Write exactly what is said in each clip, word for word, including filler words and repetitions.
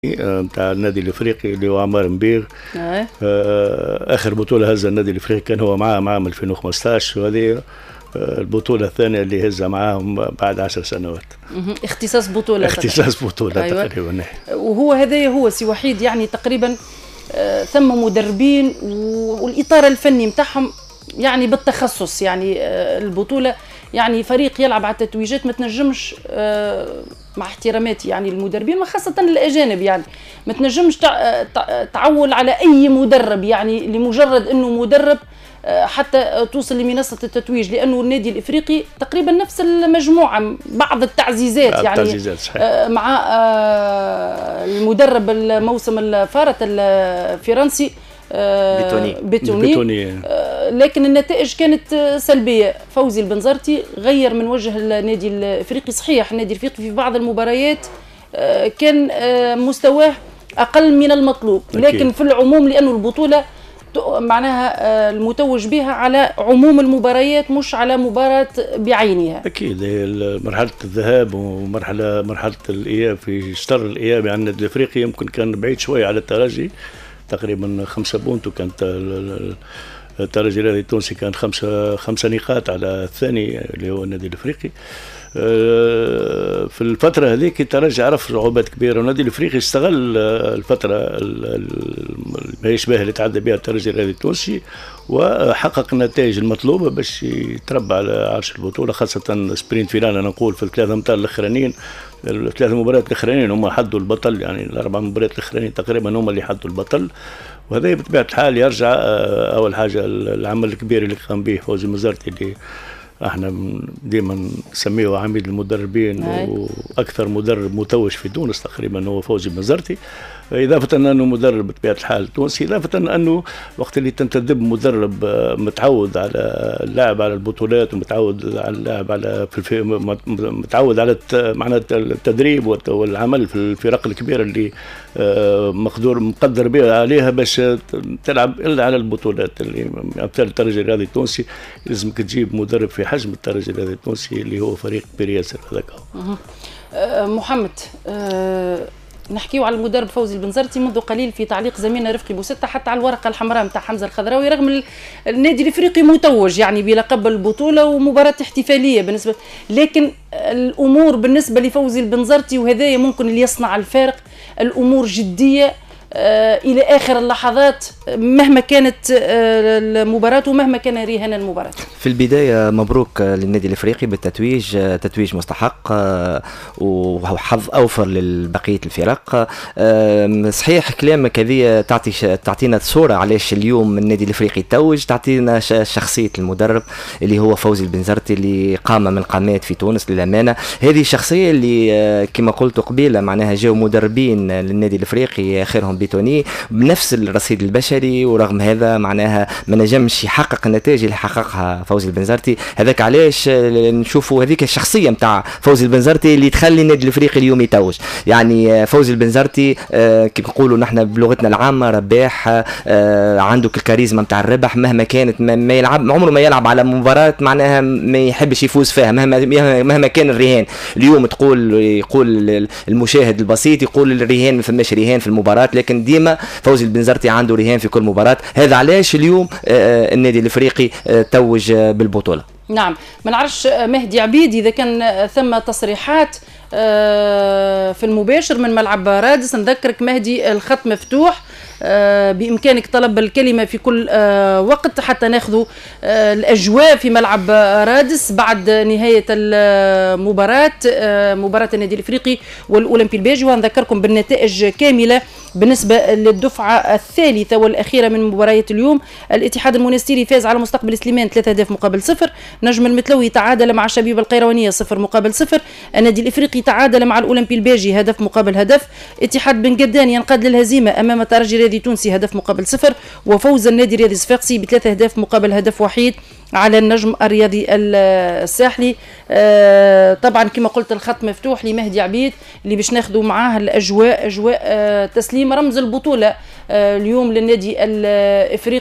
نتاع النادي الافريقي اللي هو عمار مبير. آه. اخر بطوله هزها النادي الافريقي كان هو معاه عام ألفين وخمسطاش، وهذه البطوله الثانيه اللي هزها معاهم بعد عشر سنوات. اختصاص بطوله اختصاص بطوله أيوة. تقريبا. وهو هذا هو سي وحيد، يعني تقريبا ثم مدربين والاطار الفني نتاعهم يعني بالتخصص، يعني البطوله يعني فريق يلعب على التتويجات ما تنجمش، مع احتراماتي يعني المدربين وخاصة الأجانب، يعني ما تنجمش تعول على أي مدرب يعني لمجرد أنه مدرب حتى توصل لمنصة التتويج، لأنه النادي الإفريقي تقريبا نفس المجموعة، بعض التعزيزات يعني التعزيزات صحيح. مع المدرب الموسم الفارط الفرنسي بيتوني, بيتوني. بيتوني. لكن النتائج كانت سلبية. فوزي البنزرتي غير من وجه النادي الافريقي، صحيح النادي الافريقي في بعض المباريات كان مستواه اقل من المطلوب، لكن في العموم لانه البطولة معناها المتوج بها على عموم المباريات مش على مباراة بعينها. اكيد مرحلة الذهاب ومرحلة مرحلة الاياب في شطر الاياب يعني النادي الافريقي يمكن كان بعيد شوية على الترجي، تقريبا خمسة بونت، وكانت الترجي الرياضي التونسي كان خمسة خمسة نقاط على الثاني اللي هو النادي الافريقي. في الفترة هذيك الترجي عرف صعوبات كبيرة، والنادي الافريقي استغل الفترة ما يشبه اللي تعدى بها الترجي الرياضي التونسي وحقق النتائج المطلوبة باش يتربع على عرش البطولة، خاصة سبرينت فينال. أنا نقول في الثلاثة أمتار الأخرانيين، الثلاث مباريات الأخرانيين هم حدوا البطل، يعني الأربع مباريات الأخرانيين تقريبا هم اللي حدوا البطل، وهذا بطبيعة الحال يرجع أول حاجة العمل الكبير اللي قام به فوزي البنزرتي، اللي احنا ديما نسميه عميد المدربين واكثر مدرب متوج في تونس تقريبا هو فوزي البنزرتي، اضافه انه مدرب بطبيعه الحال تونسي، اضافه انه وقت اللي تنتدب مدرب متعود على اللعب على البطولات ومتعود على اللعب على في متعود على معنى التدريب والعمل في الفرق الكبيره اللي مقدور مقدر بها عليها باش تلعب الا على البطولات اللي امثال الترجي الرياضي التونسي، لازمك تجيب مدرب في حجم الترجي الرياضي التونسي اللي هو فريق كبير ياسر هذاك. أه محمد، أه نحكيو على المدرب فوزي البنزرتي منذ قليل في تعليق زميلنا رفقي بوستة حتى على الورقه الحمراء نتاع حمزه الخضراوي، رغم النادي الافريقي متوج يعني بلقب البطوله ومباراه احتفاليه بالنسبه، لكن الامور بالنسبه لفوزي البنزرتي وهذايا ممكن اللي يصنع الفارق، الامور جديه آه الى اخر اللحظات مهما كانت آه المباراه ومهما كان رهان المباراه. في البدايه مبروك للنادي الافريقي بالتتويج، تتويج مستحق آه وحظ اوفر لبقيه الفرق. آه صحيح كلامك هذه تعطي تعطينا صوره علاش اليوم النادي الافريقي توج، تعطينا شخصيه المدرب اللي هو فوزي البنزرتي اللي قام من قامات في تونس للامانه. هذه الشخصيه اللي آه كما قلت قبيله معناها جاوا مدربين للنادي الافريقي اخرهم بيتوني بنفس الرصيد البشري، ورغم هذا معناها ما نجمش يحقق النتائج اللي حققها فوزي البنزرتي. هذاك علاش نشوفوا هذيك الشخصيه نتاع فوزي البنزرتي اللي تخلي النادي الافريقي اليوم يتوج. يعني فوزي البنزرتي آه كيف نقولوا نحن بلغتنا العامه رباح، آه عنده الكاريزما نتاع الربح، مهما كانت ما يلعب عمره ما يلعب على مباراه معناها ما يحبش يفوز فيها، مهما مهما كان الرهان. اليوم تقول يقول المشاهد البسيط يقول الرهان ما فماش رهان في المباراه، لكن ديما فوزي البنزرتي عنده رهان في كل مباراة. هذا علاش اليوم النادي الافريقي توج بالبطولة. نعم، ما نعرفش مهدي عبيد اذا كان ثم تصريحات في المباشر من ملعب رادس. نذكرك مهدي الخط مفتوح، بإمكانك طلب الكلمة في كل وقت حتى ناخذ الأجواء في ملعب رادس بعد نهاية المباراة، مباراة النادي الإفريقي والأولمبي البيجي. ونذكركم بالنتائج كاملة بالنسبة للدفعة الثالثة والأخيرة من مباريات اليوم. الاتحاد المنستيري فاز على مستقبل سليمان ثلاثة أهداف مقابل صفر، نجم المتلوي تعادل مع شبيب القيروانية صفر مقابل صفر، النادي الإفريقي تعادل مع الأولمبي البيجي هدف مقابل هدف، اتحاد بن قدان ينقاد للهزيمة أمام الترجي الرياضي التونسي هدف مقابل صفر، وفوز النادي الرياضي الصفاقسي بثلاثة أهداف مقابل هدف وحيد على النجم الرياضي الساحلي. آه طبعا كما قلت الخط مفتوح لمهدي عبيد اللي باش ناخذوا معاه الاجواء، اجواء آه تسليم رمز البطوله آه اليوم للنادي الافريقي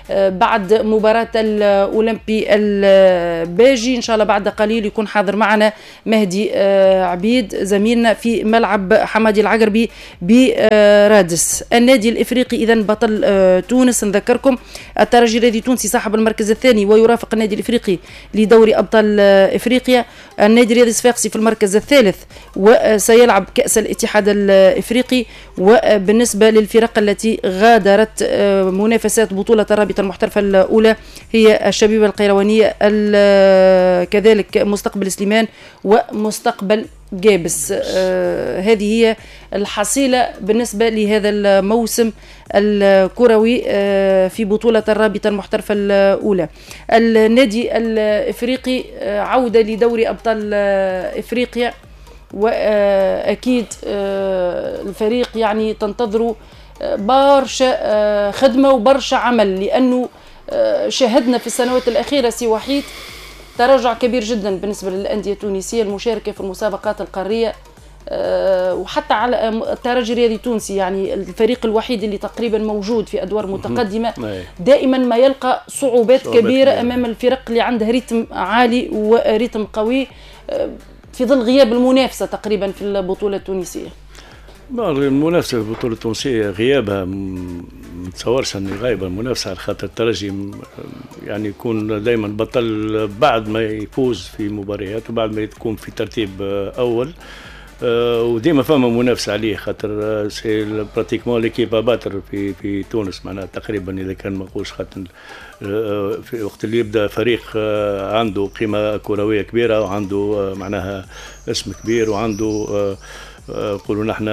بعد مباراة الأولمبي الباجي. إن شاء الله بعد قليل يكون حاضر معنا مهدي عبيد زميلنا في ملعب حمادي العقربي برادس. النادي الإفريقي إذن بطل تونس. نذكركم الترجي الرياضي التونسي صاحب المركز الثاني ويرافق النادي الإفريقي لدوري أبطال إفريقيا. النادي الرياضي الصفاقسي في المركز الثالث وسيلعب كأس الاتحاد الإفريقي. وبالنسبة للفرق التي غادرت منافسات بطولة الرابطة المحترفة الأولى هي الشبيبة القيروانية، كذلك مستقبل سليمان ومستقبل جابس. آه هذه هي الحصيلة بالنسبة لهذا الموسم الكروي آه في بطولة الرابطة المحترفة الأولى. النادي الإفريقي آه عودة لدوري أبطال آه إفريقيا، وأكيد آه الفريق يعني تنتظروا آه برشا آه خدمة وبرشا عمل، لأنه آه شاهدنا في السنوات الأخيرة سي وحيد تراجع كبير جدا بالنسبة للأندية التونسية المشاركة في المسابقات القارية، أه وحتى على الترجي الرياضي التونسي يعني الفريق الوحيد اللي تقريبا موجود في أدوار متقدمة دائما ما يلقى صعوبات كبيرة أمام الفرق اللي عندها ريتم عالي وريتم قوي أه في ظل غياب المنافسة تقريبا في البطولة التونسية. المنافسة في البطولة التونسية غيابها متصورش أن غايبة المنافسة، على خاطر الترجي يعني يكون دائما بطل بعد ما يفوز في مباريات وبعد ما يكون في ترتيب أول، وديما فما منافسة عليه، خاطر سي براتيكمون ليكيب باتر في في تونس معناها تقريبا إذا كان ما نقولش، خاطر في وقت اللي يبدا فريق عنده قيمة كروية كبيرة وعنده معناها اسم كبير وعنده نقولوا نحن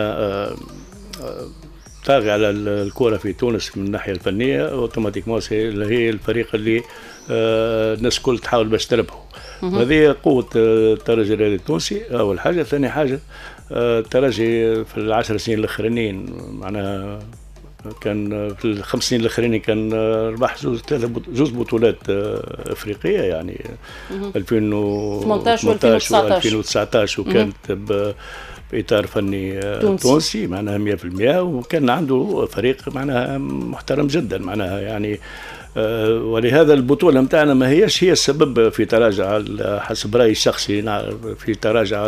طاغي على الكرة في تونس من الناحية الفنية، اوتوماتيكمون هي الفريق اللي الناس الكل تحاول باش تربحه. هذه قوة الترجي الرياضي التونسي أول حاجة. ثاني حاجة الترجي في العشر سنين الأخرانيين معناها كان في الخمس سنين الأخرانيين كان ربح جوز ثلاثة جوز بطولات أفريقية يعني ألفين وثمانية عشر وألفين وتسعطاش، وكانت بإطار فني تونسي معناها مئة في المئة، وكان عنده فريق معناها محترم جدا معناها يعني. ولهذا البطولة متاعنا ما هيش هي السبب في تراجع حسب رأيي الشخصي في تراجع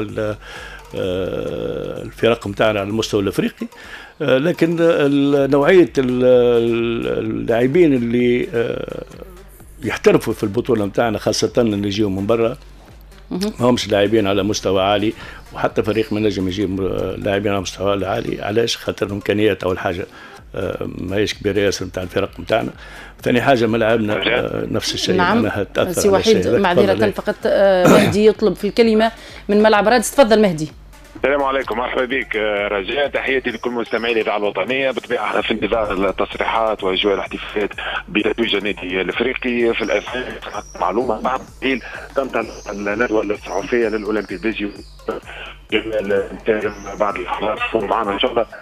الفرق متاعنا على المستوى الأفريقي، لكن نوعية اللاعبين اللي يحترفوا في البطولة متاعنا خاصة اللي يجيوا من برا ما همش لاعبين على مستوى عالي، وحتى فريق ما نجم يجيب لاعبين على مستوى عالي. علاش؟ خاطر الامكانيات اول حاجه ما هيش كبيره ياسر نتاع الفرق نتاعنا. ثاني حاجه ملاعبنا نفس الشيء. نعم سي وحيد معذره فقط مهدي يطلب في الكلمه من ملعب رادس. تفضل مهدي. السلام عليكم، مرحبا بك رجاء. تحياتي لكل مستمعي الاذاعه الوطنيه. بالطبيعه احنا في انتظار التصريحات واجواء الاحتفالات بتتويج النادي الافريقي في الاساس. معلومه بعد قليل تنطلق الندوه الصحفيه للاولمبي البيجي جمال التارم بعد الخلاص معنا ان شاء الله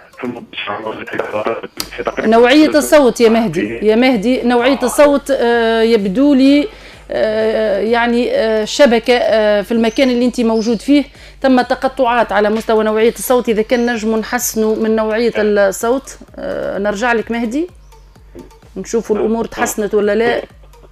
في نوعيه الصوت يا مهدي. يا مهدي نوعيه الصوت يبدو لي يعني شبكه في المكان اللي انت موجود فيه تم تقطعات على مستوى نوعية الصوت. إذا كان نجم نحسنوا من نوعية الصوت نرجع لك مهدي نشوفوا الأمور تحسنت ولا لا.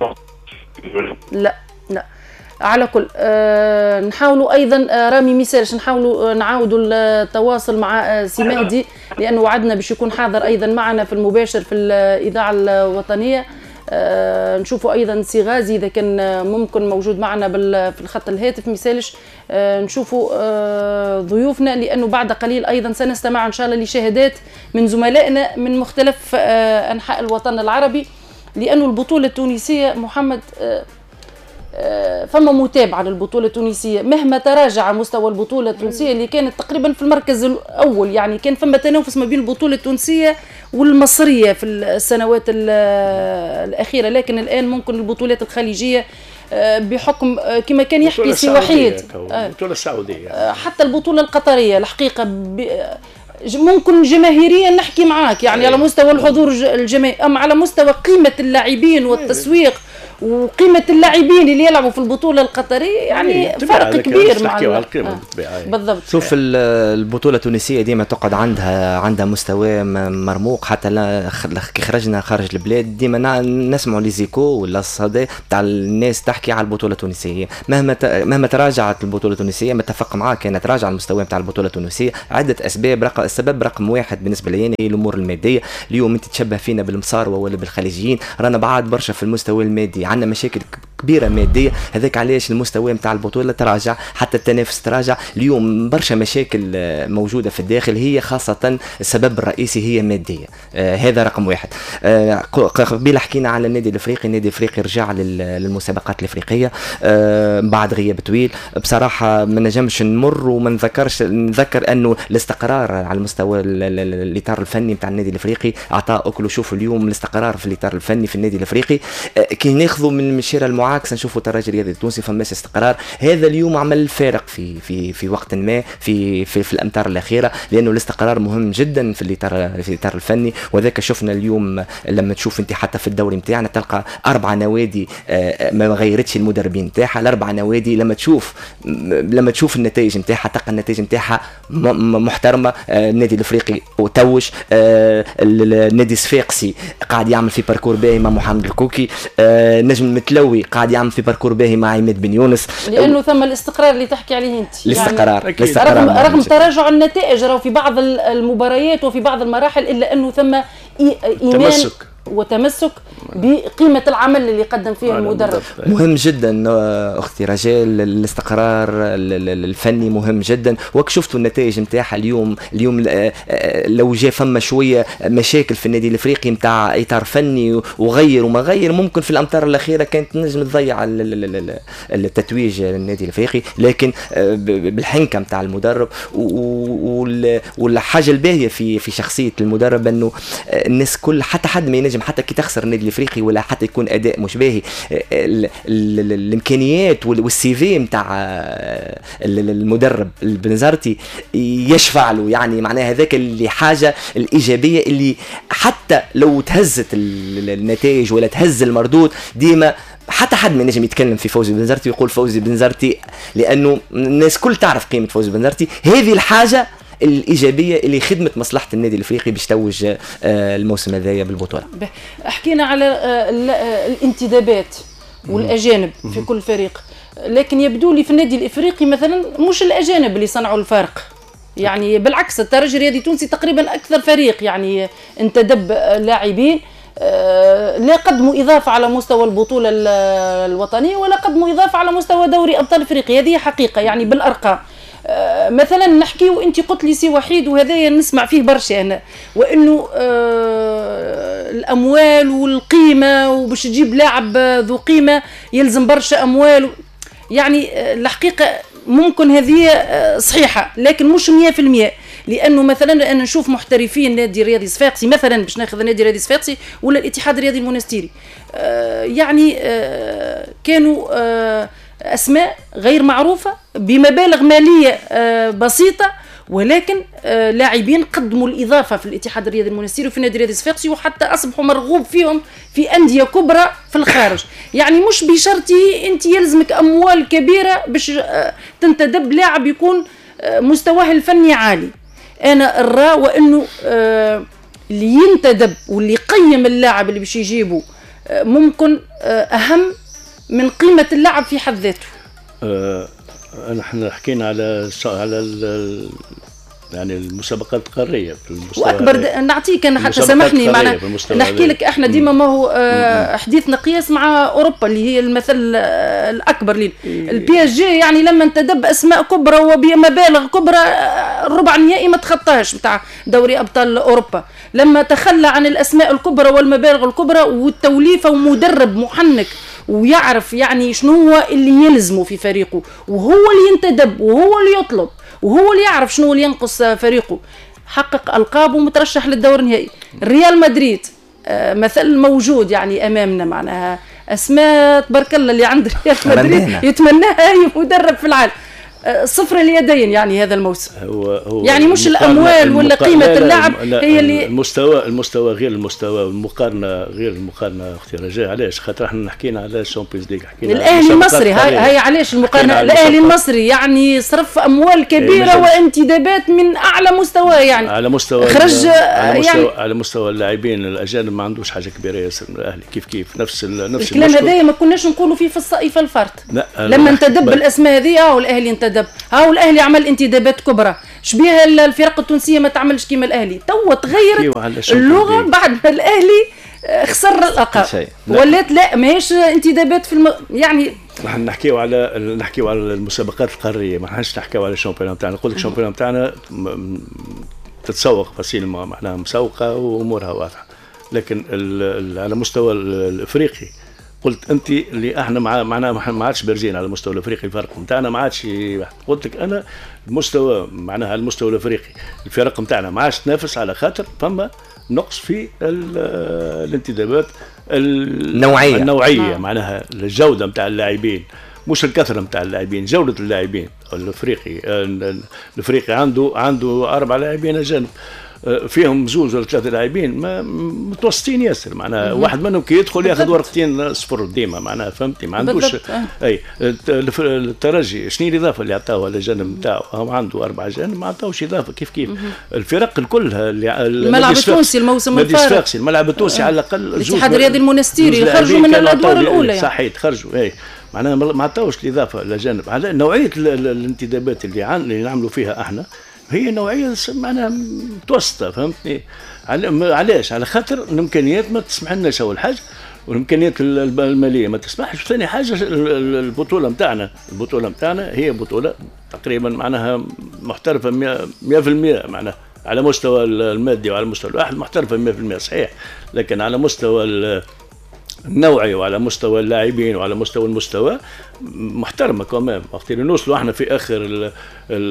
لا لا على كل أه نحاولوا أيضا رامي ميسالش نحاولوا نعاودوا التواصل مع سي مهدي، لأنه وعدنا باش يكون حاضر أيضا معنا في المباشر في الإذاعة الوطنية. آه نشوفوا ايضا سي غازي اذا كان ممكن موجود معنا في الخط الهاتف ميسالش. آه نشوفوا آه ضيوفنا، لانه بعد قليل ايضا سنستمع ان شاء الله لشهادات من زملائنا من مختلف آه انحاء الوطن العربي، لانه البطوله التونسيه محمد آه فما متابعة للبطولة التونسية مهما تراجع مستوى البطولة التونسية اللي كانت تقريبا في المركز الأول. يعني كان فما تنافس ما بين البطولة التونسية والمصرية في السنوات الأخيرة، لكن الآن ممكن البطولات الخليجية بحكم كما كان يحكي سي وحيد البطولة السعودية حتى البطولة القطرية الحقيقة ممكن جماهيريا نحكي معاك يعني على مستوى الحضور الجماهيري، أما على مستوى قيمة اللاعبين والتسويق وقيمه اللاعبين اللي يلعبوا في البطوله القطريه يعني فرق كبير مع القيمه. بالضبط. شوف البطوله التونسيه ديما تقعد عندها عندها مستوى مرموق، حتى لا كي خرجنا خارج البلاد ديما نسمعوا لي زيكو ولا الصدى تاع الناس تحكي على البطوله التونسيه. مهما مهما تراجعت البطوله التونسيه متفق معاك كانت تراجع المستوى تاع البطوله التونسيه عده اسباب. رقم السبب رقم واحد بالنسبه لي هي الامور الماديه. اليوم انت تشبه فينا بالمصاروه ولا بالخليجيين، رانا بعاد برشا في المستوى المادي، عندنا مشاكل كبيره ماديه. هذاك علاش المستوى نتاع البطوله تراجع، حتى التنافس تراجع. اليوم برشا مشاكل موجوده في الداخل، هي خاصه السبب الرئيسي هي ماديه. آه هذا رقم واحد. آه قبيل حكينا على النادي الافريقي، النادي الافريقي رجع للمسابقات الافريقيه آه بعد غياب طويل. بصراحه ما نجمش نمر وما نذكرش نذكر انه الاستقرار على المستوى الاطار الفني نتاع النادي الافريقي اعطاه اكل. شوفوا اليوم الاستقرار في الاطار الفني في النادي الافريقي. آه كي ناخذوا من المشيره المعاكسه نشوفوا الترجي الرياضي التونسي فماش استقرار. هذا اليوم عمل الفارق في في في وقت ما في في, في الامتار الاخيره، لانه الاستقرار مهم جدا في الاطار في الاطار الفني. وذاك شفنا اليوم لما تشوف انت حتى في الدوري نتاعنا تلقى اربع نوادي ما غيرتش المدربين نتاعها. الاربع نوادي لما تشوف لما تشوف النتائج نتاعها تلقى النتائج نتاعها محترمه. النادي الافريقي وتوج، النادي الصفاقسي قاعد يعمل في باركور باهي مع محمد الكوكي، نجم المتلوي قاعد يعمل في باركور باهي مع عماد بن يونس، لانه ثم الاستقرار اللي تحكي عليه انت. الاستقرار, يعني الاستقرار رغم, رغم تراجع النتائج راهو في بعض المباريات وفي بعض المراحل، الا انه ثم ايمان تمسك وتمسك بقيمة العمل اللي قدم فيه المدرب. مهم جدا أختي رجال، الاستقرار الفني مهم جدا. وشفتوا النتائج نتاعها اليوم. اليوم لو جاء فما شوية مشاكل في النادي الافريقي نتاع اطار فني وغير وما غير، ممكن في الامتار الاخيرة كانت نجم تضيع التتويج للنادي الافريقي، لكن بالحنكة نتاع المدرب والحاجة الباهية في في شخصية المدرب انه الناس كل حتى حد ما ينجم حتى كي تخسر النادي الافريقي ولا حتى يكون اداء مش باهي، الامكانيات والسي في نتاع المدرب البنزرتي يشفع له. يعني معناها هذاك اللي حاجه الايجابيه اللي حتى لو تهزت النتائج ولا تهز المردود ديما حتى حد ما نجم يتكلم في فوزي بنزرتي ويقول فوزي بنزرتي، لانه الناس كل تعرف قيمه فوزي بنزرتي. هذه الحاجه الإيجابية اللي خدمت مصلحة النادي الافريقي باش توج الموسم هذايا بالبطولة. حكينا على الانتدابات والاجانب في كل فريق، لكن يبدو لي في النادي الافريقي مثلا مش الاجانب اللي صنعوا الفارق. يعني بالعكس الترجي الرياضي التونسي تقريبا اكثر فريق يعني انتدب لاعبين لا قدموا اضافه على مستوى البطوله الوطنيه ولا قدموا اضافه على مستوى دوري ابطال افريقيا. هذه حقيقه يعني بالارقام. آه مثلا نحكي وانت قلت لي سي وحيد وهذا نسمع فيه برشا انا، وانه آه الاموال والقيمه وباش تجيب لاعب ذو قيمه يلزم برشا اموال. يعني آه الحقيقه ممكن هذه آه صحيحه لكن مش مية في المية، لانه مثلا انا نشوف محترفين نادي الرياضي الصفاقسي مثلا، باش ناخذ النادي الرياضي الصفاقسي ولا الاتحاد الرياضي المونستيري، آه يعني آه كانوا آه أسماء غير معروفة بمبالغ مالية بسيطة، ولكن لاعبين قدموا الإضافة في الاتحاد الرياضي المونستيري وفي النادي الرياضي الصفاقسي وحتى أصبحوا مرغوب فيهم في أندية كبرى في الخارج. يعني مش بشرطي أنت يلزمك أموال كبيرة باش تنتدب لاعب يكون مستواه الفني عالي. أنا أرى وأنه اللي ينتدب واللي يقيم اللاعب اللي باش يجيبه ممكن أهم من قيمة اللاعب في حد ذاته. أه نحن حكينا على على يعني المسابقات القارية في المستوى واكبر نعطيك انا حتى سامحني معنا نحكي لك احنا ديما ما هو آه حديثنا قياس مع اوروبا اللي هي المثل آه الاكبر لي البي اس جي. يعني لما انتدب اسماء كبرى وبمبالغ كبرى الربع النهائي ما تخطاش بتاع دوري ابطال اوروبا، لما تخلى عن الاسماء الكبرى والمبالغ الكبرى والتوليفه ومدرب محنك ويعرف يعني شنو هو اللي يلزمه في فريقه، وهو اللي ينتدب وهو اللي يطلب وهو اللي يعرف شنو اللي ينقص فريقه. حقق ألقاب ومترشح للدور النهائي. ريال مدريد آه مثل موجود يعني أمامنا، معناها أسماء تبارك الله اللي عند ريال مدريد يتمناها أي مدرب في العالم. صفر اليدين يعني هذا الموسم. هو هو يعني مش الاموال ولا قيمه اللاعب هي اللي المستوى المستوى غير المستوى، والمقارنه غير المقارنه اختي رجاء. علاش؟ خاطر احنا حكينا على الشامبيونز ليج، حكينا الاهلي المصري، هاي, هاي علاش المقارنه. الاهلي المصري يعني صرف اموال كبيره وانتدابات من اعلى مستوى، يعني على مستوى خرج على مستوى, يعني على مستوى اللاعبين الاجانب ما عندوش حاجه كبيره ياسر من الاهلي. كيف كيف نفس نفس الكلام هذايا ما كناش نقولوا فيه في الصيف الفرد لما انتدب الاسماء هذه. ها الاهلي انتدب، ها الاهلي عمل انتدابات كبرى. شبيه الفرق التونسيه ما تعملش كيما الاهلي، تو تغيرت اللغه بعد ما الاهلي خسر الالقاب ولات لا ماهيش انتدابات في الم... يعني نحن نحكيو على نحكيو على المسابقات القاريه، ما نحنش نحكيو على الشامبيون نتاعنا. نقول لك الشامبيون نتاعنا تتسوق فاسيلمون، معناها مسوقه وامورها واضحه، لكن على مستوى الافريقي قلت انت اللي احنا مع معناها ما عادش بارزين على المستوى الافريقي. الفرق نتاعنا ما عادش، قلت لك انا المستوى معناها على المستوى الافريقي الفرق نتاعنا ما عادش تنافس على خاطر فما نقص في الانتدابات النوعيه النوعيه معناها الجوده نتاع اللاعبين، مش الكثره نتاع اللاعبين، جوده اللاعبين. الافريقي الافريقي عنده عنده اربع لاعبين اجانب، فيهم زوج ولا ثلاثه لاعبين متوسطين ياسر، معناها واحد منهم كي يدخل ياخذ ورقتين صفر ديما، معناها فهمتني. ما عندوش اي الترجي شنو الاضافه اللي عطاوها على الجانب نتاعو؟ هو عنده اربع جانب ما عطاوش اضافه. كيف كيف الفرق كلها اللي الملعب التونسي الموسم الفارغ، الملعب التونسي على الاقل الاتحاد الرياضي المونستيري خرجوا من الادوار الاولى يعني. صحيح خرجوا اي معناها ما عطاوش الاضافه لجانب. على نوعيه الانتدابات اللي اللي نعملوا فيها احنا هي نوعيه معناها متوسطه، فهمتني. علاش؟ على خاطر الامكانيات ما تسمح لناش اول حاجه، والامكانيات الماليه ما تسمحش. ثاني حاجه البطوله نتاعنا، البطوله نتاعنا هي بطوله تقريبا معناها محترفه مئة بالمئة معناها على مستوى المادي وعلى مستوى الواحد محترفه مئة بالمئة صحيح، لكن على مستوى النوعي وعلى مستوى اللاعبين وعلى مستوى المستوى محترمه كمان. وقت اللي نوصلوا احنا في اخر ال ال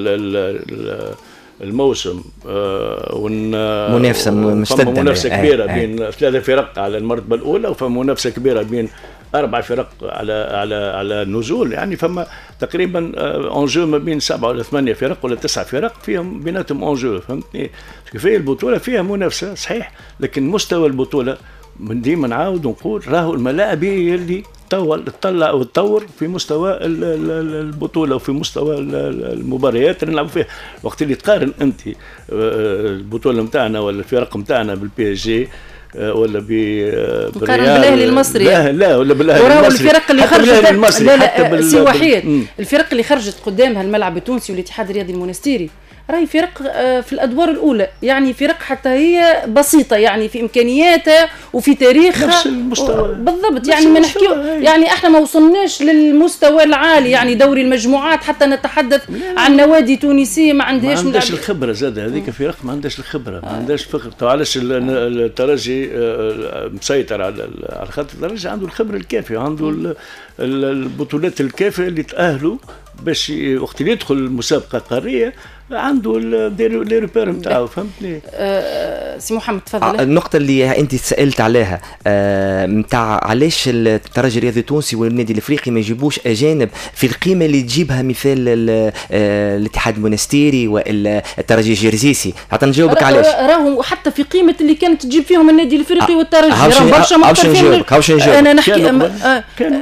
ال الموسم آه منافسه مشتده، منافسه كبيره آه بين آه. ثلاثه فرق على المرتبه الاولى، وفما منافسه كبيره بين اربع فرق على على على النزول. يعني فما تقريبا اونجو ما بين سبعه ولا ثمانيه فرق ولا تسع فرق فيهم بيناتهم اونجو، فهمتني. في البطوله فيها منافسه صحيح، لكن مستوى البطوله من ديما نعاود ونقول راهو الملاعب هي اللي تطلع وتطور في مستوى البطوله وفي مستوى المباريات اللي نلعبوا فيها. وقت اللي تقارن انت البطوله نتاعنا ولا الفرق نتاعنا بالبي اس جي ولا بالريال بالاهلي المصري، لا لا ولا بالاهلي المصري، الفرق اللي خرجت لا لا سي وحيد الفرق اللي خرجت قدامها الملعب التونسي والاتحاد الرياضي المونستيري راهي فرق في الادوار الاولى، يعني فرق حتى هي بسيطه يعني في امكانياتها وفي تاريخها نفس المستوى بالضبط. يعني ما نحكيو يعني احنا ما وصلناش للمستوى العالي، يعني دوري المجموعات حتى نتحدث عن نوادي تونسيه ما عندهاش ما عندهاش الخبره زاد. هذيك فرق ما عندهاش الخبره، ما عندهاش فخر. تو علاش الترجي مسيطر على على خاطر الترجي عنده الخبره الكافيه، عنده البطولات الكافيه اللي تاهلوا باش وقت اللي يدخل المسابقه القاريه عنده لي ريبير نتاعو، فهمتني. أه سي محمد تفضل. النقطه اللي انت سالت عليها نتاع أه علاش الترجي الرياضي التونسي والنادي الافريقي ما يجيبوش اجانب في القيمه اللي تجيبها مثال الاتحاد المونستيري والا الترجي الجرزيسي، حتى نجاوبك علاش. راهو حتى في قيمه اللي كانت تجيب فيهم النادي الافريقي والترجي راهو برشا محترفين. هاوش نجاوبك انا نحكي آه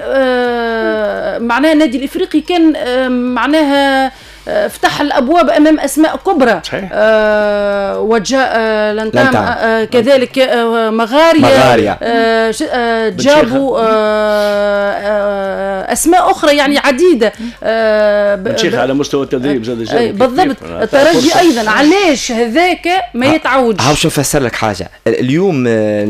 آه معناها النادي الافريقي كان آه معناها فتح الابواب امام اسماء كبرى آه وجاء آه لنتام آه كذلك آه مغاريا, مغاريا. آه آه جابوا آه آه اسماء اخرى يعني عديده آه بنشيخ على مستوى التدريب زاد آه بالضبط. الترجي ايضا علاش هذاك ما يتعودش. هاوش نفسر لك حاجه. اليوم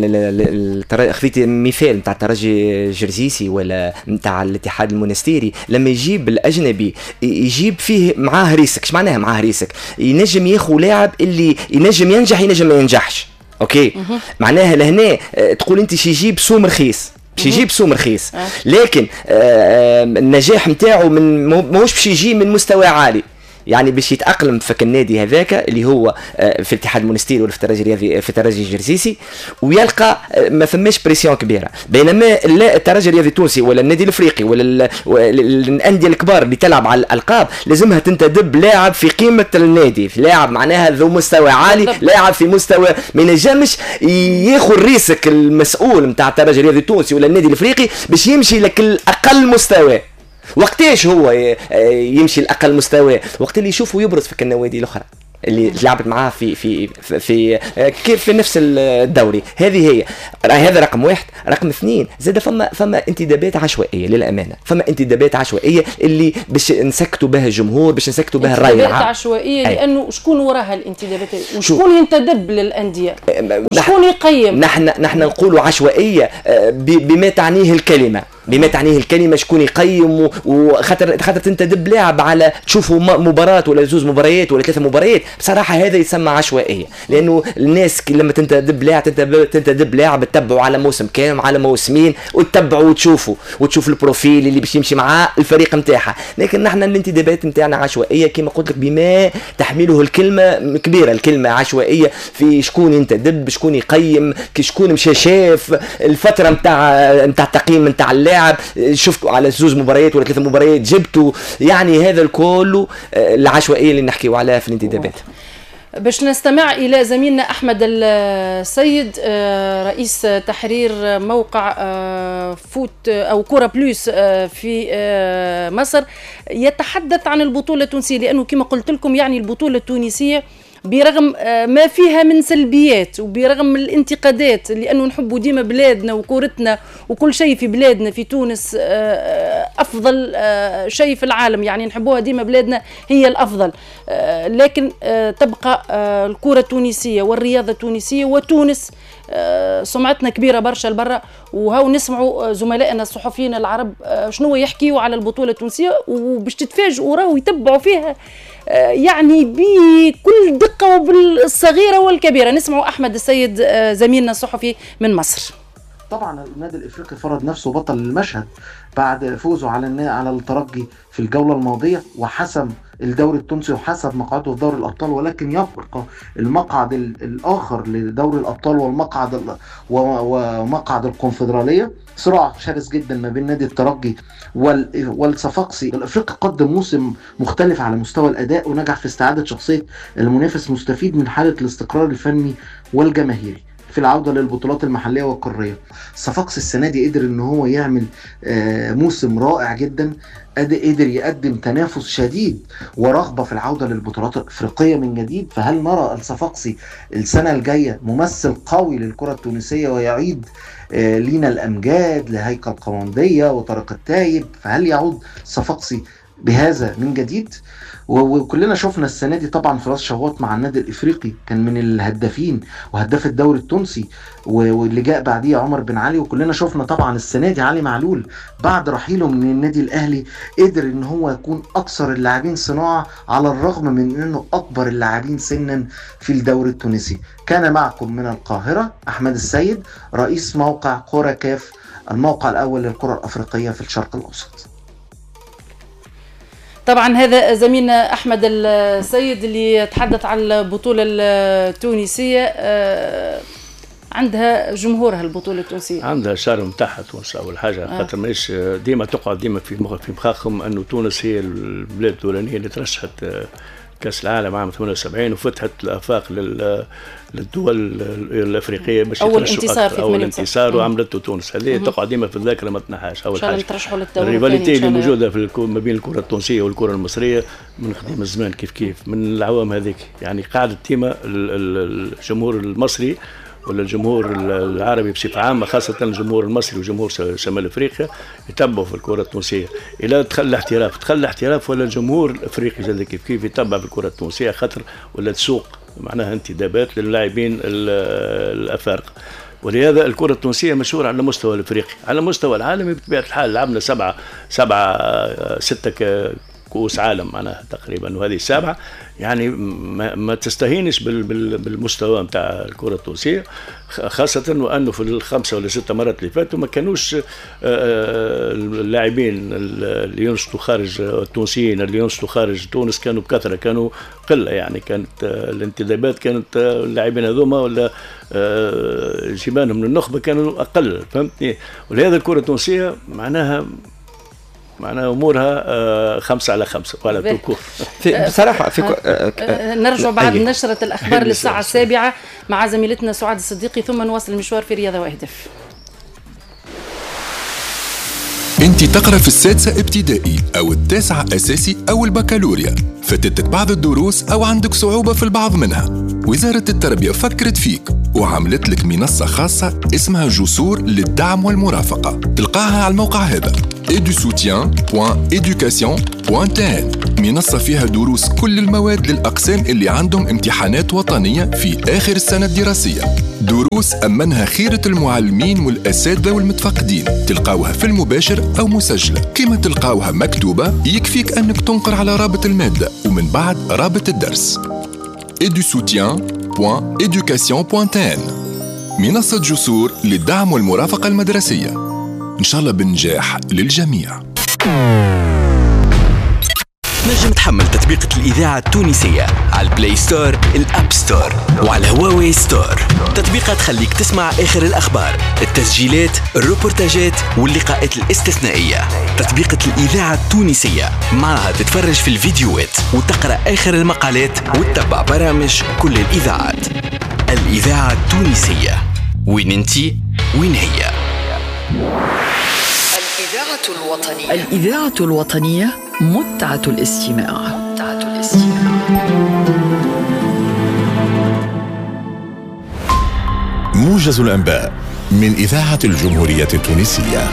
خذيت مثال نتاع الترجي الجرزيسي ولا نتاع الاتحاد المونستيري، لما يجيب الاجنبي يجيب فيه معاه ريسك. ايش معناها معاه ريسك؟ ينجم ياخذ لاعب اللي ينجم ينجح ينجم ما ينجحش. اوكي معناها لهنا تقول انت شي يجيب سوم رخيص باش يجيب سوم رخيص، لكن النجاح نتاعو من ماهوش باش يجي من مستوى عالي، يعني باش يتاقلم فك النادي هذاك اللي هو في الاتحاد المونستيري ولا في الترجي الرياضي في الترجي الجرسيسي، ويلقى ما فماش بريسيون كبيره. بينما الترجي الرياضي التونسي ولا النادي الافريقي ولا الانديه الكبار اللي تلعب على الالقاب لازمها تنتدب لاعب في قيمه النادي، في لاعب معناها ذو مستوى عالي، لاعب في مستوى ما ينجمش ياخذ ريسك المسؤول نتاع الترجي الرياضي التونسي ولا النادي الافريقي باش يمشي لك الاقل مستوى. وقتاش هو يمشي الاقل مستوى؟ وقت اللي يشوفه يبرز في النوادي الاخرى اللي لعبت معاه في في في, في كيف في نفس الدوري. هذه هي هذا رقم واحد. رقم اثنين زاد فما فما انتدابات عشوائيه للامانه، فما انتدابات عشوائيه اللي باش نسكتوا بها الجمهور، باش نسكتوا بها الراي العام. انتدابات عشوائيه أي. لانه شكون وراها الانتدابات وشكون ينتدب للانديه وشكون يقيم؟ نحن نحن نقولوا عشوائيه بما تعنيه الكلمه، بما تعنيه الكلمه شكون يقيم، وخاطر خاطر تنتدب لاعب على تشوفوا مباراه ولا زوز مباريات ولا ثلاثه مباريات، بصراحه هذا يسمى عشوائيه. لانه الناس لما تنتدب لاعب تنتدب لاعب تتبعوا على موسم كامل على موسمين وتتبعوا وتشوفوا وتشوف البروفيل اللي باش يمشي معاه الفريق نتاعها. لكن نحن الانتدابات نتاعنا عشوائيه كما قلت لك بما تحمله الكلمه كبيره، الكلمه عشوائيه في شكون ينتدب، شكون يقيم، شكون مشى شاف الفتره نتاع نتاع التقييم نتاع اللاعب، شفتوا على زوز مباريات ولا ثلاث مباريات جبتوا، يعني هذا الكل العشوائيه اللي نحكيوا عليها في الانتدابات. باش نستمع إلى زميلنا أحمد السيد رئيس تحرير موقع فوت أو كرة بلوس في مصر، يتحدث عن البطولة التونسية، لأنه كما قلت لكم يعني البطولة التونسية برغم ما فيها من سلبيات وبرغم الانتقادات، لأنه نحبوا ديما بلادنا وكورتنا وكل شيء في بلادنا في تونس أفضل شيء في العالم، يعني نحبوها ديما بلادنا هي الأفضل، لكن تبقى الكرة التونسية والرياضة التونسية وتونس سمعتنا كبيرة برشا لبرا. وهاو نسمعوا زملائنا الصحفيين العرب شنو يحكيوا على البطولة التونسية، وباش تتفاجئوا راهو يتبعوا فيها يعني بكل دقة وبالصغيرة والكبيرة. نسمعوا أحمد السيد زميلنا الصحفي من مصر. طبعا النادي الافريقي فرض نفسه بطل المشهد بعد فوزه على على الترجي في الجولة الماضية، وحسم الدوري التونسي وحسب مقعده في دوري الأبطال، ولكن يبقى المقعد الآخر لدوري الأبطال والمقعد ومقعد الكونفدرالية صراع شرس جدا ما بين نادي الترجي والصفاقسي. الافريقي قدم موسم مختلف على مستوى الأداء ونجح في استعادة شخصية المنافس، مستفيد من حالة الاستقرار الفني والجماهيري في العودة للبطولات المحلية والقارية. الصفاقسي السنة دي قدر ان هو يعمل موسم رائع جدا، قدر يقدم تنافس شديد ورغبة في العودة للبطولات الأفريقية من جديد. فهل نرى الصفاقسي السنة الجاية ممثل قوي للكرة التونسية ويعيد لينا الأمجاد لهيكل قواندية وطارق التايب؟ فهل يعود الصفاقسي بهذا من جديد؟ وكلنا شفنا السنة دي طبعا فراس شواط مع النادي الإفريقي كان من الهدافين وهداف الدوري التونسي، واللي جاء بعديه عمر بن علي. وكلنا شفنا طبعا السنة دي علي معلول بعد رحيله من النادي الأهلي قدر ان هو يكون أكثر اللاعبين صناعة على الرغم من انه أكبر اللاعبين سنا في الدوري التونسي. كان معكم من القاهرة أحمد السيد رئيس موقع كورة كاف، الموقع الأول للكرة الأفريقية في الشرق الأوسط. طبعا هذا زميلنا أحمد السيد اللي يتحدث عن البطولة التونسية. عندها جمهورها البطولة التونسية، عندها شعر متاعها تونس أول حاجة، آه. خاطر ماهيش ديما تقعد ديما في في مخاخهم أنه تونس هي البلاد الأولانية اللي ترشحت كأس العالم عام ثمانية وسبعين وفتحت الآفاق للدول الأفريقية باش أول انتصار في أول انتصار وعملته تونس. هذه تقعد ديما في الذاكرة ما تنحاش. أول حاجة الريفاليتي اللي موجودة في ما بين الكرة التونسية والكرة المصرية من قديم الزمان كيف كيف من العوام هذيك، يعني قاعدة ديما الجمهور المصري ولا الجمهور العربي بصفة عامة، خاصة الجمهور المصري وجمهور شمال افريقيا يتبعوا في الكرة التونسية. إلى دخل الاحتراف دخل الاحتراف ولا الجمهور الافريقي زاد كيف كيف يتبع في الكرة التونسية، خاطر ولا تسوق معناها انتدابات للاعبين الافارقة. ولهذا الكرة التونسية مشهورة على مستوى الافريقي، على مستوى العالمي بطبيعة الحال لعبنا سبعة سبعة ستة كؤوس عالم معناها تقريبا، وهذه السابعة. يعني ما, ما تستهينش بالمستوى نتاع الكرة التونسية، خاصة وأنه في الخمسة ولا ستة مرات اللي فاتوا ما كانوش اللاعبين اللي ينشطوا خارج التونسيين اللي ينشطوا خارج تونس كانوا بكثرة، كانوا قلة. يعني كانت الانتدابات كانت اللاعبين هذوما ولا جيبانهم من النخبة كانوا أقل، فهمتني؟ ولهذا الكرة التونسية معناها معناها امورها خمسة على خمسة ولا توكور. بصراحه في نرجع بعد نشره الاخبار للساعه السابعة مع زميلتنا سعاد الصديقي، ثم نواصل المشوار في رياضه واهداف. انت تقرا في السادسه ابتدائي او التاسعه اساسي او البكالوريا، فاتتك بعض الدروس او عندك صعوبه في البعض منها، وزاره التربيه فكرت فيك وعملت لك منصه خاصه اسمها جسور للدعم والمرافقه، تلقاها على الموقع هذا ايدو سوتيان بوان إيدوكاسيون بوان تي إن. منصه فيها دروس كل المواد للاقسام اللي عندهم امتحانات وطنيه في اخر السنه الدراسيه، دروس امنها خيره المعلمين والاساتذه والمتفقدين، تلقاوها في المباشر او مسجله، كما تلقاوها مكتوبه يكفيك انك تنقر على رابط الماده ومن بعد رابط الدرس ايدو سوتيان بوان إيدوكاسيون بوان تي إن. منصه جسور للدعم والمرافقه المدرسيه، ان شاء الله بنجاح للجميع. نجم تحمل تطبيق الإذاعة التونسية على البلاي ستور، الأب ستور وعلى هواوي ستور. تطبيقات تخليك تسمع آخر الأخبار، التسجيلات، الروبورتاجات واللقاءات الاستثنائية. تطبيق الإذاعة التونسية معها تتفرج في الفيديوهات وتقرأ آخر المقالات وتتبع برامج كل الإذاعات. الإذاعة التونسية، وين انتي وين هي. الإذاعة الوطنية. الإذاعة الوطنية متعة الاستماع. متعة الاستماع. موجز الأنباء من إذاعة الجمهورية التونسية.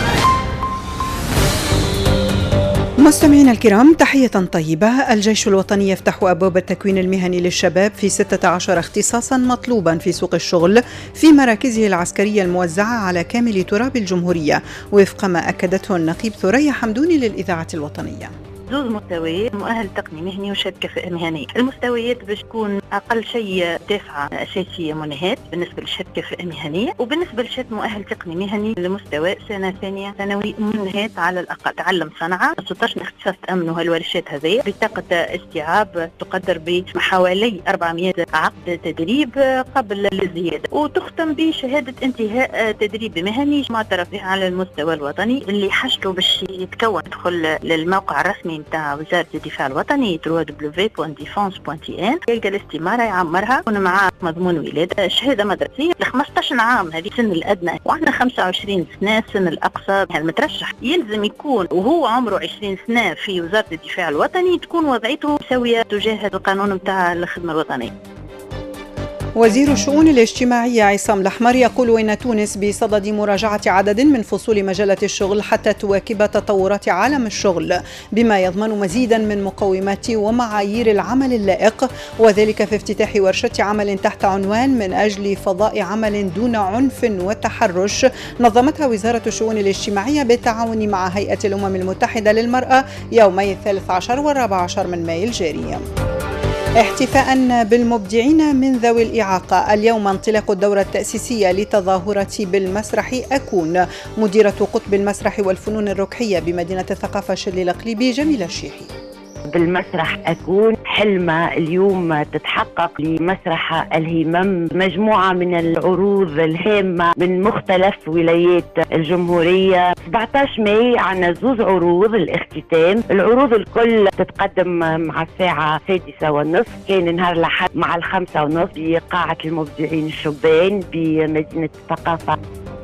مستمعينا الكرام، تحية طيبة. الجيش الوطني يفتح أبواب التكوين المهني للشباب في ستة عشر اختصاصا مطلوبا في سوق الشغل في مراكزه العسكرية الموزعة على كامل تراب الجمهورية، وفق ما أكدته النقيب ثريا حمدوني للإذاعة الوطنية. زوز مستويات، مؤهل تقني مهني وشهادة كفاءة مهنية. المستويات باش تكون أقل شيء دافعة أساسية مناهات بالنسبة لشهادة كفاءة مهنية، وبالنسبة لشهادة مؤهل تقني مهني لمستوى سنة ثانية ثانوي مناهات على الأقل. تعلم صنعة، ستة عشر اختصاص تأمنوا هالورشات هذه بطاقة استيعاب تقدر بحوالي أربعمائة عقد تدريب قبل الزيادة، وتختم بشهادة انتهاء تدريب مهني معترف به على المستوى الوطني اللي حشته باش يتكون. يدخل للموقع الرسمي نتاع وزارة الدفاع الوطني دبليو دبليو دبليو دوت ديفونس دوت تي إن، يلقى الاستمارة يعمرها، يكون معاه مضمون ولادة، شهادة مدرسية ل خمسة عشر عام هذه السن الأدنى، وعندنا خمسة وعشرين سنة السن الأقصى. المترشح يلزم يكون وهو عمره عشرين سنة في وزارة الدفاع الوطني، تكون وضعيته سوية تجاه القانون نتاع الخدمة الوطنية. وزير الشؤون الاجتماعية عصام الأحمر يقول إن تونس بصدد مراجعة عدد من فصول مجلة الشغل حتى تواكب تطورات عالم الشغل، بما يضمن مزيدا من مقومات ومعايير العمل اللائق، وذلك في افتتاح ورشة عمل تحت عنوان من أجل فضاء عمل دون عنف وتحرش، نظمتها وزارة الشؤون الاجتماعية بالتعاون مع هيئة الأمم المتحدة للمرأة يومي الثالث عشر والرابع عشر من مايو الجاري. احتفاء بالمبدعين من ذوي الإعاقة، اليوم انطلاق الدورة التأسيسية لتظاهرة بالمسرح أكون. مديرة قطب المسرح والفنون الركحية بمدينة الثقافة شلي الأقليبي جميلة الشيحي. بالمسرح أكون حلمة اليوم تتحقق لمسرح الهمم، مجموعة من العروض الهامة من مختلف ولايات الجمهورية. سبعة عشر ماي عنا زوز عروض الاختتام، العروض الكل تتقدم مع الساعة السادسة والنصف، كان نهار الأحد مع الخمسة ونصف بقاعة المبدعين الشبان بمدينة الثقافة.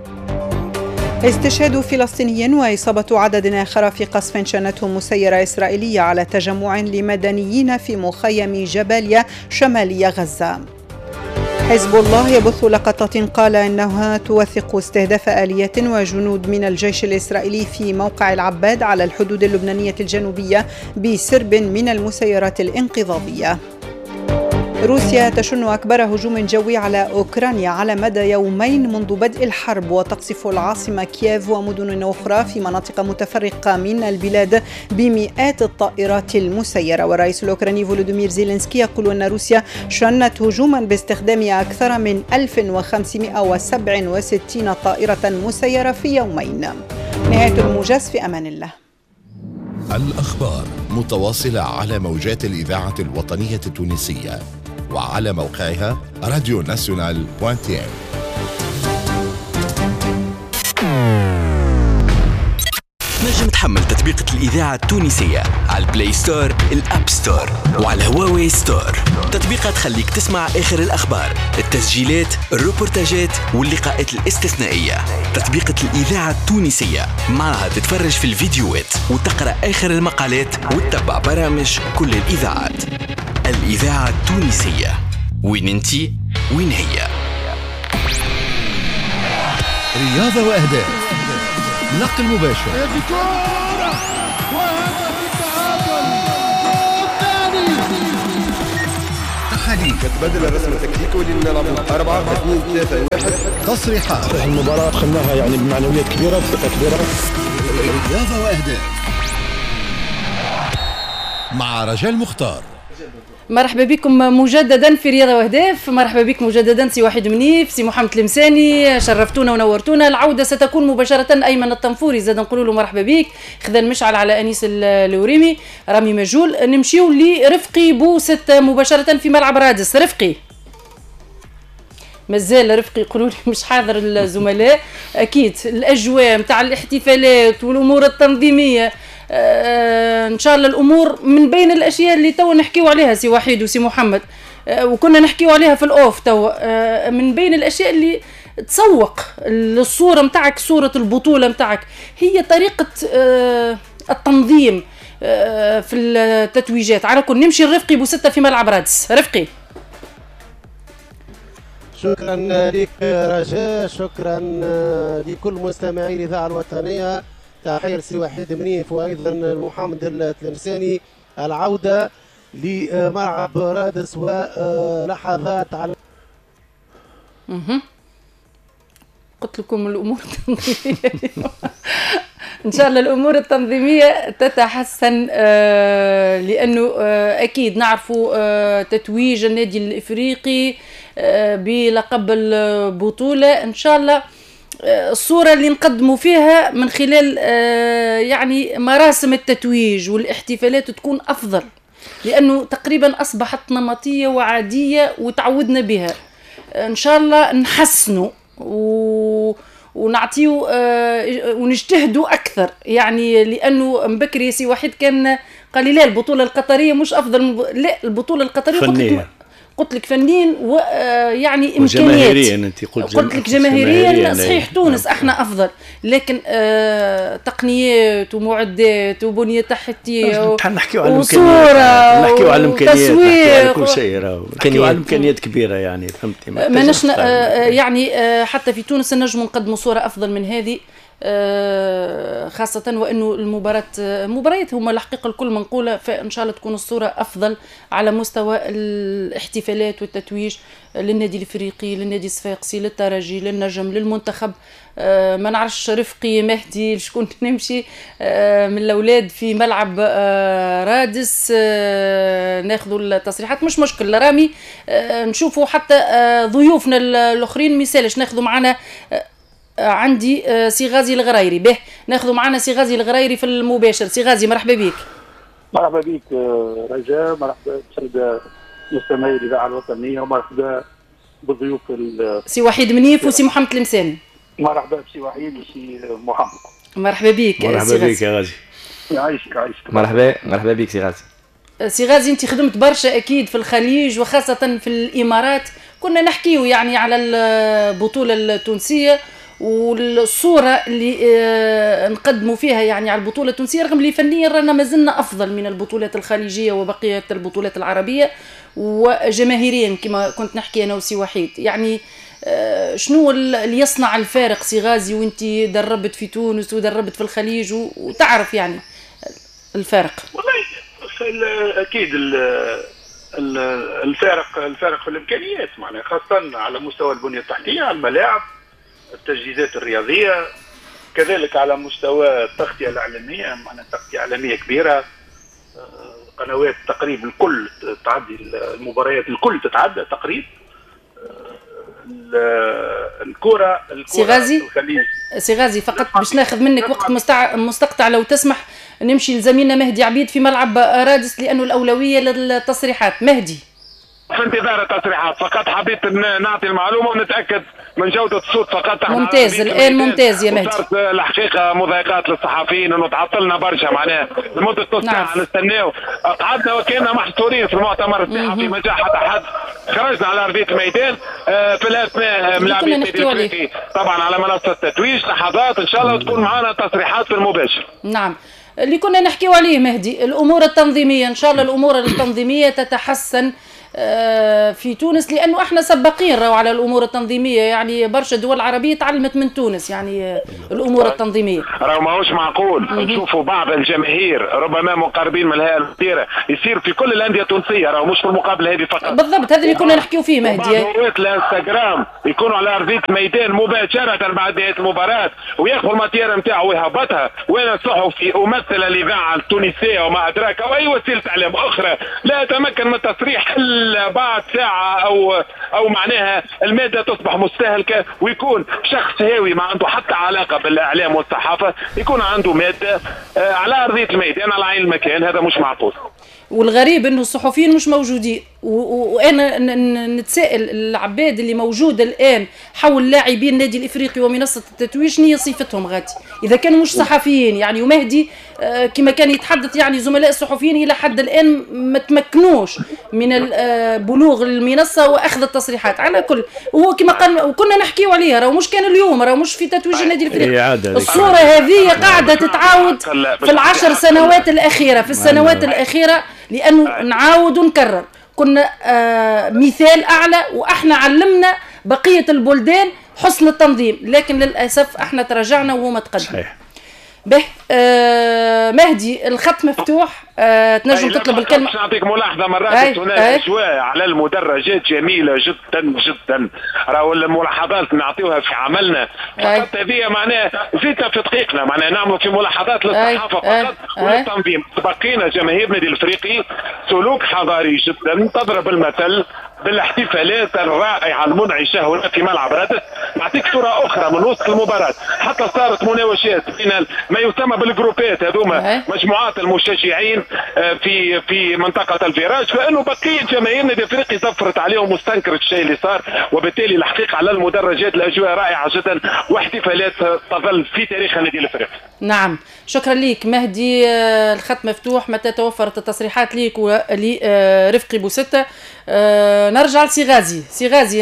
استشهاد فلسطيني وإصابة عدد آخر في قصف شنته مسيرة إسرائيلية على تجمع لمدنيين في مخيم جباليا شمالي غزة. حزب الله يبث لقطات قال إنها توثق استهداف آليات وجنود من الجيش الإسرائيلي في موقع العباد على الحدود اللبنانية الجنوبية بسرب من المسيرات الانقضاضية. روسيا تشن أكبر هجوم جوي على أوكرانيا على مدى يومين منذ بدء الحرب، وتقصف العاصمة كييف ومدن أخرى في مناطق متفرقة من البلاد بمئات الطائرات المسيرة. والرئيس الأوكراني فولوديمير زيلينسكي يقول أن روسيا شنت هجوما باستخدام أكثر من ألف وخمسمائة وسبعة وستين طائرة مسيرة في يومين. نهاية الموجز، في أمان الله. الأخبار متواصلة على موجات الإذاعة الوطنية التونسية وعلى موقعها راديو ناسيونال دوت تي ام. نجم تحمل تطبيقة الإذاعة التونسية على البلاي ستور، الأب ستور، وعلى الهواوي ستور. تطبيقات تخليك تسمع آخر الأخبار، التسجيلات، الروبورتاجات واللقاءات الاستثنائية. تطبيقة الإذاعة التونسية معها تتفرج في الفيديوهات وتقرأ آخر المقالات وتتبع برامج كل الإذاعات. الإذاعة التونسية، وين انتي وين هي. رياضة وأهداف، نقل مباشر، تحاليل، تبدل الرسم التكتيكي ولنلعب أربعة اثنين ثلاثة واحد. تصريحات، المباراة أخذناها يعني بمعنويات كبيرة بثقة كبيرة. رياضة وأهداف مع رجال مختار. مرحبا بكم مجددا في رياضة واهداف. مرحبا بكم مجددا سي وحيد منيف، سي محمد المساني، شرفتونا ونورتونا. العودة ستكون مباشرة أيمن الطنفوري، زاد نقول له مرحبا بك. خذا المشعل على أنيس الوريمي، رامي مجهول. نمشيو لرفقي بوست مباشرة في ملعب رادس. رفقي مازال رفقي يقولوا لي مش حاضر الزملاء. أكيد الأجواء متاع الاحتفالات والأمور التنظيمية، آه ان شاء الله الامور من بين الاشياء اللي تو نحكيو عليها سي وحيد وسي محمد، آه وكنا نحكيو عليها في الاوف تو، آه من بين الاشياء اللي تسوق الصوره متاعك، صوره البطوله متاعك، هي طريقه آه التنظيم آه في التتويجات. على كل نمشي الرفقي بوستة في ملعب رادس. رفقي شكرا لك رجاء، شكرا لكل مستمعي الاذاعه الوطنيه. تحية سي وحيد منيف وايضا محمد التلمساني. العوده لملعب رادس ولحظات على اها قلت لكم الامور التنظيميه ان شاء الله الامور التنظيميه تتحسن، آه لانه آه اكيد نعرفوا آه تتويج النادي الافريقي آه بلقب البطوله. ان شاء الله الصورة اللي نقدموا فيها من خلال يعني مراسم التتويج والاحتفالات تكون أفضل، لأنه تقريبا أصبحت نمطية وعادية وتعودنا بها. إن شاء الله نحسنوا و... ونعطيو ونجتهدوا أكثر، يعني لأنه مبكري سي واحد كان قال لي لا البطولة القطرية مش أفضل، لا البطولة القطرية فنية، قلت لك فنيين ويعني امكانيات. جماهيريا انت قلت قلت لك جماهيريا صحيح تونس احنا افضل، لكن آه تقنيات ومعدات وبنيه تحتيه نحكيو على الامكانيات، نحكيو على الامكانيات، نحكيو على كل شيء، نحكيو على امكانيات كبيره يعني فهمتي. ما نشنا آه يعني آه حتى في تونس نجموا نقدموا صوره افضل من هذه، آه خاصة وأنه المباراة مباريات هما الحقيقة الكل منقولة، فإن شاء الله تكون الصورة أفضل على مستوى الاحتفالات والتتويج للنادي الإفريقي، للنادي الصفاقسي، للترجي، للنجم، للمنتخب. آه ما نعرفش رفقي مهدي شكون نمشي آه من الأولاد في ملعب آه رادس آه ناخذوا التصريحات مش مشكل. رامي آه نشوفوا حتى آه ضيوفنا الآخرين مثالش ناخذوا معنا آه عندي سي غازي الغرايري. به ناخذوا معنا سي غازي الغرايري في المباشر. سي غازي مرحبا بك. مرحبا بك رجاء، مرحبا بسادة مستمعي الاذاعه الوطنيه، ومرحبا بالضيوف سي وحيد منيف وسي محمد المساني. مرحبا بسي وحيد وسي محمد. مرحبا بك. مرحبا بك يا غازي. يعيشك يعيشك. مرحبا مرحبا بك سي غازي. سي غازي انت خدمت برشا اكيد في الخليج وخاصه في الامارات، كنا نحكيو يعني على البطوله التونسيه والصورة اللي آه نقدموا فيها يعني على البطولة التونسية، رغم اللي فنيا رانا ما زلنا أفضل من البطولات الخليجية وبقية البطولات العربية، وجماهيريا كما كنت نحكي أنا وسي وحيد. يعني آه شنو اللي يصنع الفارق سي غازي، وانت دربت في تونس ودربت في الخليج وتعرف يعني الفارق؟ والله أكيد الفارق الفارق في الامكانيات معناها، خاصه على مستوى البنيه التحتيه، على الملاعب، التجهيزات الرياضيه، كذلك على مستوى التغطيه الاعلاميه، معناها تغطيه اعلاميه كبيره، قنوات تقريبا الكل تعدي المباريات الكل تتعدى تقريبا. الكره سي غازي سي غازي فقط باش ناخذ منك وقت مستع... مستقطع لو تسمح، نمشي لزميلنا مهدي عبيد في ملعب رادس لانه الاولويه للتصريحات. مهدي في انتظار التصريحات، فقط حبيت نعطي المعلومه ونتاكد من جوده الصوت فقط. ممتاز الان ممتاز يا مهدي. صارت الحقيقه مضايقات للصحفيين انه تعطلنا برشا معناها لمده نص ساعه نستناو، قعدنا وكنا محصورين في المؤتمر الصحفي ما جاء حتى حد، خرجنا على ارضيه الميدان في الاثناء ملاعبين النادي الافريقي طبعا على منصه التتويج. لحظات ان شاء الله تكون معنا تصريحات في المباشر. نعم اللي كنا نحكيو عليه مهدي، الامور التنظيميه، ان شاء الله الامور التنظيميه تتحسن في تونس، لانه احنا سباقين راهو على الامور التنظيميه، يعني برشا دول عربيه تعلمت من تونس يعني الامور التنظيميه. راهو ماهوش معقول نشوفوا بعض الجماهير ربما مقربين من الهيئه المديره يصير في كل الانديه التونسيه، راهو مش في المقابله هذه فقط. بالضبط هذا اللي كنا نحكيو فيه مهدي. هوات الانستغرام يكونوا على ارضيه الميدان مباشره بعد نهايه المباراه وياخذوا الماتير نتاعو ويهبطها، وانا صحفي امثل الاذاعه التونسيه وما ادراك او اي وسيله اعلام اخرى لا اتمكن من التصريح بعد ساعة أو أو معناها المادة تصبح مستهلكة، ويكون شخص هاوي ما عنده حتى علاقة بالإعلام والصحافة يكون عنده مادة على أرضية الميدان على عين المكان، هذا مش معقول. والغريب انه الصحفيين مش موجودين، وانا نتسائل العباد اللي موجوده الان حول لاعبين النادي الافريقي ومنصه التتويج شنو هي صفتهم غادي اذا كانوا مش صحفيين يعني. ومهدي كما كان يتحدث يعني زملاء الصحفيين الى حد الان ما تمكنوش من بلوغ المنصه واخذ التصريحات. على كل وهو كما قال وكنا نحكيو عليها، راهو مش كان اليوم، راهو مش في تتويج النادي الافريقي. الصوره هذه قاعده تتعاود في العشر سنوات الاخيره في السنوات الاخيره، لانه نعاود ونكرر كنا آه مثال اعلى، واحنا علمنا بقيه البلدان حسن التنظيم، لكن للاسف احنا تراجعنا وهو ما تقدم. صحيح. به آه مهدي الخط مفتوح، آه تنجم تطلب الكلمه. باش نعطيك ملاحظه مرات هناك اجواء على المدرجات جميله جدا جدا، راهو الملاحظات نعطيوها في عملنا فقط هذه معناها زيتها في دقيقنا، معناها نعملوا في ملاحظات للصحافه فقط وللتنظيم. بقينا جماهير النادي الافريقي سلوك حضاري جدا تضرب المثل بالاحتفالات الرائعه المنعشه هنا في ملعب رادس. نعطيك صوره اخرى من وسط المباراه، حتى صارت مناوشات بين ما يسمى بالجروبات هذوما مجموعات المشجعين في في منطقه الفيراج، فانه بقيه جماهير النادي الافريقي زفرت عليهم واستنكرت الشيء اللي صار، وبالتالي الحقيقه على المدرجات الاجواء رائعه جدا واحتفالات تظل في تاريخ النادي الافريقي. نعم شكرا ليك مهدي، الخط مفتوح متى توفرت التصريحات ليك ولرفقي بوستة. أه نرجع لسي غازي. سي غازي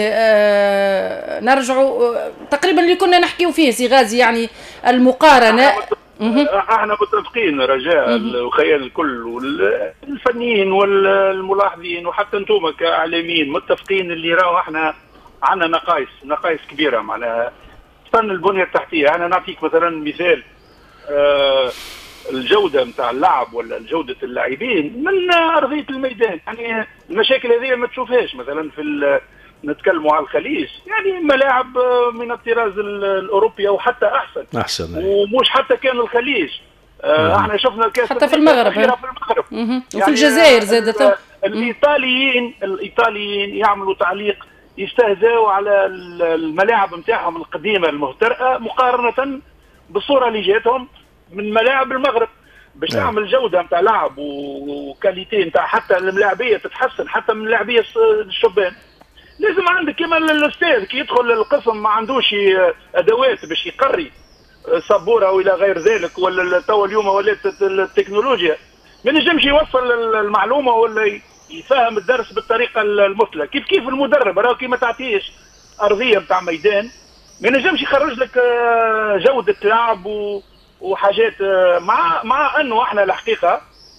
أه نرجعوا تقريبا اللي كنا نحكيو فيه سي غازي، يعني المقارنه. احنا متفقين رجاء الخيال الكل والفنيين والملاحظين وحتى انتم كاعلاميين متفقين اللي راهو احنا عندنا نقائص نقائص كبيره معناها فن البنيه التحتيه. انا نعطيك مثلا مثال، أه الجوده نتاع اللعب ولا جوده اللاعبين من ارضيه الميدان، يعني المشاكل هذه ما تشوفهاش مثلا في نتكلموا على الخليج، يعني ملاعب من الطراز الاوروبي او حتى احسن احسن ومش حتى كان الخليج. آه احنا شفنا كاس حتى في المغرب في المغرب يعني وفي الجزائر زادت. الايطاليين الايطاليين يعملوا تعليق يستهزئوا على الملاعب نتاعهم القديمه المهترئه مقارنه بالصوره اللي جاتهم من ملاعب المغرب. باش تعمل جوده نتاع لعب وكاليتي نتاع حتى الملاعبيه تتحسن حتى من اللاعبيه الشبان، لازم عندك كما الاستاذ كي يدخل القسم ما عندوش ادوات باش يقري سبوره والى غير ذلك، ولا تو اليوم ولات التكنولوجيا ما نجمش يوصل المعلومه ولا يفهم الدرس بالطريقه المثلى. كيف كيف المدرب راه كي ما تعطيش ارضيه نتاع ميدان ما نجمش يخرج لك جوده لعب وحاجات، مع مع انه احنا الحقيقه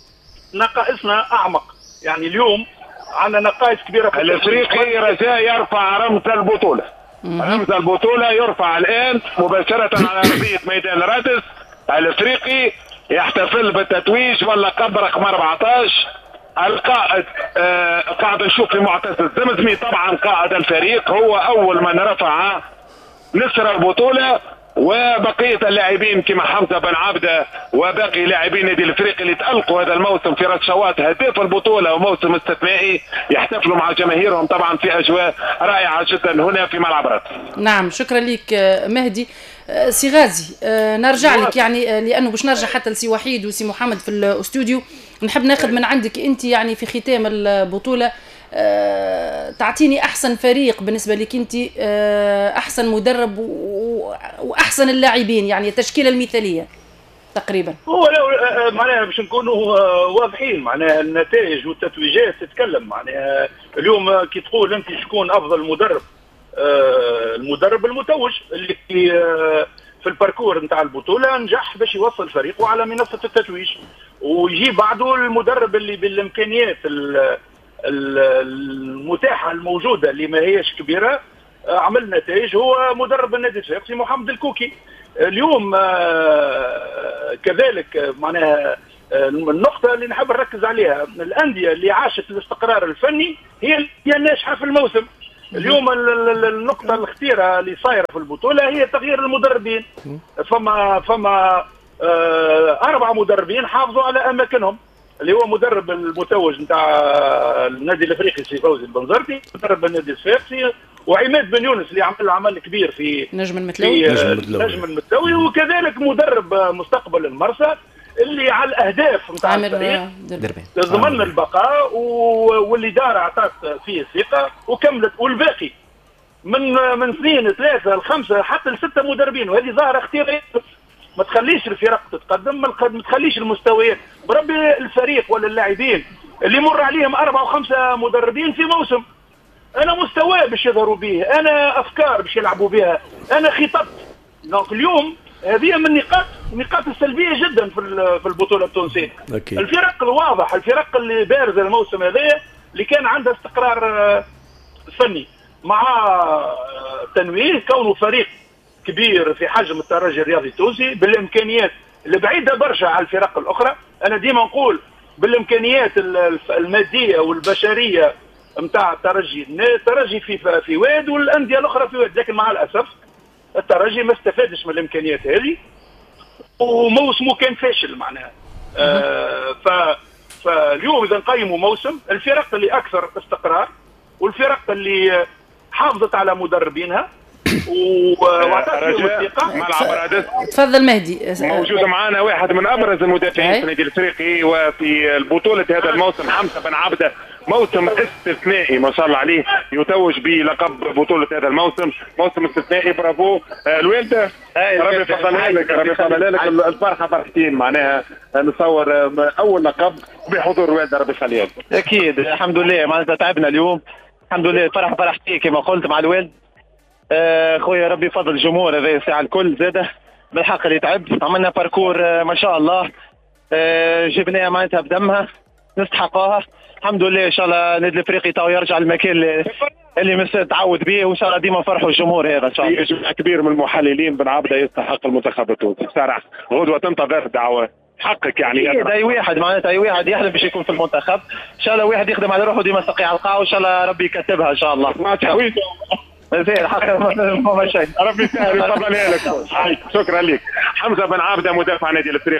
نقائصنا اعمق. يعني اليوم عندنا نقائص كبيره في الافريقي. رجاء يرفع رمز البطوله، رمز البطوله يرفع الان مباشره على ارضيه ميدان رادس. الافريقي يحتفل بالتتويج واللقب رقم أربعة عشر القائد آه قاعد نشوف في معتز الزمزمي طبعا قائد الفريق، هو اول من رفع نسر البطوله، وبقيه اللاعبين كما حمزه بن عبده وباقي لاعبين نادي الافريقي اللي تالقوا هذا الموسم في رشوات هداف البطوله وموسم استثنائي يحتفلوا مع جماهيرهم طبعا في اجواء رائعه جدا هنا في ملعب رادس. نعم شكرا لك مهدي. سي غازي نرجع لك يعني لانه باش نرجع حتى لسي وحيد وسي محمد في الاستوديو، نحب ناخذ من عندك انت يعني في ختام البطوله تعطيني احسن فريق بالنسبه لك انت، احسن مدرب واحسن اللاعبين، يعني التشكيله المثاليه تقريبا. هو لو معناها باش نكونوا واضحين، معناها النتائج والتتويجات تتكلم. معناها اليوم كي تقول انت شكون افضل مدرب، المدرب المتوج اللي في الباركور نتاع البطوله نجح باش يوصل فريقه على منصه التتويج، ويجي بعده المدرب اللي بالامكانيات المتاحه الموجوده اللي ما هيش كبيره عمل نتائج، هو مدرب النادي الصفاقسي محمد الكوكي. اليوم كذلك معناها النقطه اللي نحب نركز عليها، الانديه اللي عاشت الاستقرار الفني هي اللي ناجحه في الموسم. اليوم النقطه الخطيره اللي صايره في البطوله هي تغيير المدربين. فما فما اربع مدربين حافظوا على اماكنهم، اللي هو مدرب المتوج نتاع النادي الافريقي سي فوزي البنزرتي، مدرب النادي الصفاقسي، وعماد بن يونس اللي عمل عمل كبير في نجم المتلوي نجم المتلوي، وكذلك مدرب مستقبل المرسى اللي على الاهداف نتاع الفريق ضمن البقاء، والاداره اعطت فيه الثقه وكملت، والباقي من من اثنين ثلاثه لخمسه حتى لسته مدربين، وهذه ظاهره خطيره. ما تخليش الفرق تتقدم، ما تخليش المستويات بربي الفريق ولا اللاعبين اللي مر عليهم اربعه وخمسه مدربين في موسم. انا مستوى باش يظهروا به، انا افكار باش يلعبوا بها، انا خطط. دونك اليوم هذه من النقاط النقاط السلبيه جدا في في البطوله التونسيه. الفرق الواضح، الفرق اللي بارزه الموسم هذا اللي كان عندها استقرار فني مع تنويه، كونه فريق كبير في حجم الترجي الرياضي التونسي بالامكانيات اللي بعيده برشا على الفرق الاخرى. انا ديما نقول بالامكانيات الماديه والبشريه نتاع الترجي، الترجي في في واد والانديه الاخرى في واد، لكن مع الاسف الترجي ما استفادش من الامكانيات هذه وموسمه كان فاشل معناها. آه ف فاليوم اذا نقيموا موسم الفرق اللي اكثر استقرار والفرق اللي حافظت على مدربينها وعطاتهم الثقه. ملعب رادس تفضل مهدي. موجود معنا واحد من ابرز المدافعين في النادي الافريقي وفي البطوله هذا الموسم، حمزه بن عبده. موسم استثنائي ما شاء الله عليه، يتوج بلقب بطوله هذا الموسم، موسم استثنائي. برافو الوالده، ربي يفضلها لك، ربي يفضلها لك. الفرحه فرحتين معناها، نصور اول لقب بحضور الوالده، ربي يخليها لك. اكيد الحمد لله، معناتها تعبنا اليوم الحمد لله. الفرحه فرحتين كما قلت مع الوالد. آه خويا ربي يفضل الجمهور هذا الساعه الكل زاده بالحق اللي تعب. عملنا باركور آه ما شاء الله، آه جبناها معناتها بدمها نستحقها الحمد لله. ان شاء الله النادي الافريقي تو يرجع للمكان اللي اللي متعود به، وان شاء الله ديما فرحوا الجمهور هذا ان شاء الله. جمع كبير من المحللين بن عبده يستحق المنتخب التونسي بصراحه، غدوه تنتظر دعوه حقك يعني. اي واحد معناتها اي واحد يحلم باش يكون في المنتخب ان شاء الله، واحد يخدم على روحه ديما يستقي على القاع، وان شاء الله ربي يكتبها ان شاء الله. ما تحويته زين الحق ما شيء، ربي يسهل يفضلها لك. شكرا لك. حمزه بن عبده مدافع نادي الافريقي.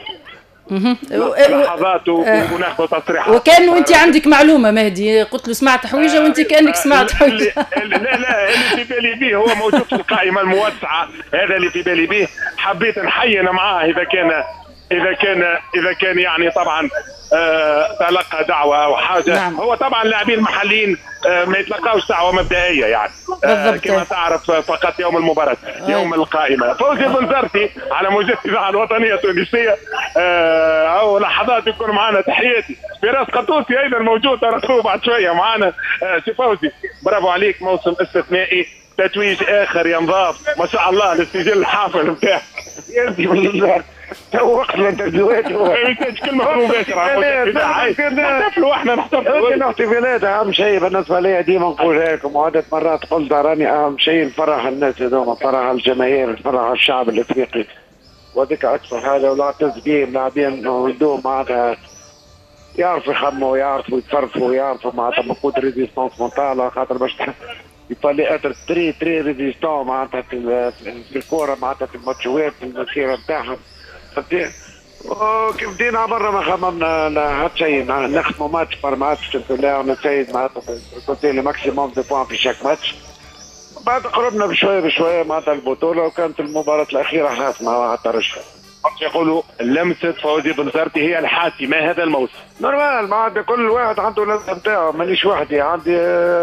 لحظات وناخذ تصريحات. وكان وانت عندك معلومه مهدي، قلت له سمعت حويجه وانت كانك سمعت حويجه. لا لا اللي في بالي به هو موجود في القائمه الموسعه، هذا اللي في بالي به. حبيت نحين معاه اذا كان اذا كان اذا كان يعني طبعا آه تلقى دعوه او حاجه. نعم. هو طبعا اللاعبين المحليين آه ما يتلقاوش دعوه مبدئيه يعني، آه كما تعرف فقط يوم المباراه يوم القائمه. فوزي البنزرتي على موجات الاذاعه الوطنيه التونسيه، آه او لحظات يكون معنا. تحياتي. فراس قطوسي ايضا موجود، ركوب بعد شويه معنا. آه سي فوزي برافو عليك، موسم استثنائي، تتويج اخر ينضاف ما شاء الله للسجل الحافل نتاعك. يا بالله توقنا التسجيلات. كلمة مباشرة. نحتفلوا احنا نحتفلوا. الاحتفالات أهم شيء بالنسبة لي، ديما نقولها لكم وعدة مرات قلتها، راني أهم شيء نفرح الناس هذوما، نفرح الجماهير، نفرح الشعب الأفريقي، وذيك أكثر حاجة. ولا تسجيل لاعبين ولدوهم معناتها يعرفوا يخموا يعرفوا يتصرفوا يعرفوا معناتها beaucoup de résistance mentale خاطر باش il fallait être très très résistant معناتها في في الكورة معناتها في الماتشات في المسيرة نتاعهم فهمتي؟ وكيف بدينا برا ما خممنا لا حتى شيء نخدموا ماتش بار ماتش لا نسيد معناتها كنت لي ماكسيموم دو بوان في شاك ماتش بعد قربنا بشويه بشويه معناتها البطوله وكانت المباراه الاخيره حاسمه مع الترجي. يقولوا لمسه فوزي بن زرتي هي الحاسمه هذا الموسم. نورمال معناتها كل واحد عنده لمسه نتاعو مانيش وحدي عندي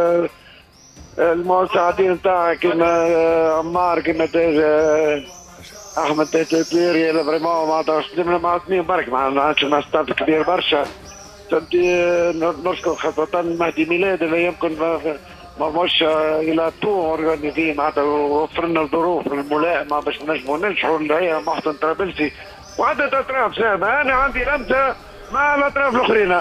المساعدين نتاعي كيما عمار كيما احمد تيتيري فريمون معناتها خدمنا مع اثنين برك ما عندناش مع ستاف كبير برشا فهمتي نشكر خاصة مهدي ميلاد اللي يمكن ما مش الى تو اورجانيزي معناتها وفر لنا الظروف الملائمة باش نجموا ننجحوا اللي هي محسن طرابلسي وعدة اطراف سامة انا عندي لمسة مع الاطراف الاخرين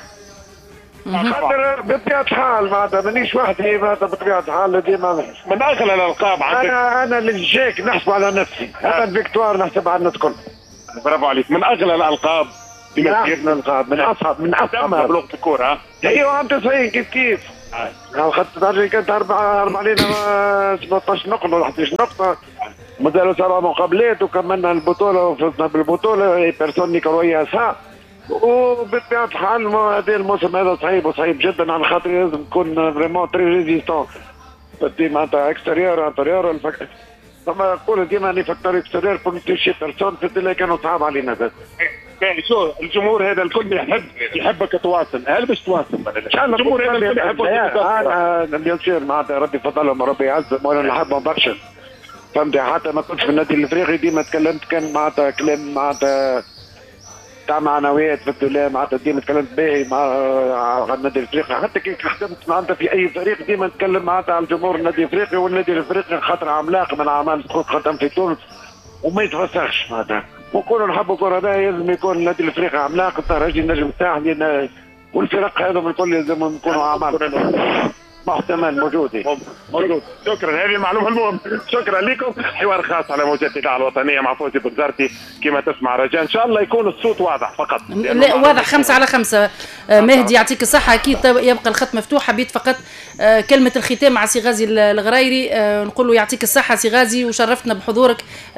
خاطر بطبيعة الحال معناتها مانيش وحدي معناتها بطبيعة الحال ديما من اغلى الالقاب عندك. انا انا اللي جاك نحسب على نفسي انا الفيكتوار نحسب على الناس الكل. برافو عليك من اغلى الالقاب من احسن الالقاب من اصعب من اصعب بلغة الكورة ها ايوه عام تسعين كيف كيف خدت درجة كانت أربعة أربعة علينا سبعطاش نقطة ولا حداش نقطة مازالوا سبع مقابلات وكملنا البطولة وفزنا بالبطولة بيرسون نيكرويا سا وبطبيعة الحال هذا الموسم هذا صعيب وصعيب جدا على خاطر لازم نكون فريمون تري ريزيستون بدي معناتها اكستيريور انتيريور الفك ثم نقول ديما اني فاكتور اكستيريور بور تشي بيرسون في اللي كانوا صعب علينا هذا. يعني شو الجمهور هذا الكل يحب يحبك تواصل هل باش تواصل؟ الجمهور هذا الكل يحبك انا بيان سور معناتها ربي فضلهم ربي يعزهم وانا نحبهم برشا فهمتي حتى ما كنتش في النادي الافريقي ديما تكلمت كان معناتها كلام معناتها تاع معنويات في الدولة معناتها ديما تكلمت باهي مع النادي الافريقي حتى كي خدمت معناتها في اي فريق ديما نتكلم معناتها على الجمهور النادي الافريقي والنادي الافريقي خاطر عملاق من اعمال خدم في تونس وما يتفسخش معناتها ونكونوا نحبوا الكره لازم يكون النادي الافريقي عملاق الترجي النجم تاعنا والفرق هذوم الكل لازم يكونوا اعمال محتمل موجود موجود. شكرا هذه المعلومه المهم شكرا لكم. حوار خاص على موجات الاذاعه الوطنيه مع فوزي بن زرتي كما تسمع رجاء ان شاء الله يكون الصوت واضح فقط. لا واضح خمسة على خمسة. مهدي يعطيك الصحة أكيد يبقى الخط مفتوح. حبيت فقط كلمة الختام مع سي غازي الغرايري نقول له يعطيك الصحة سي غازي وشرفتنا بحضورك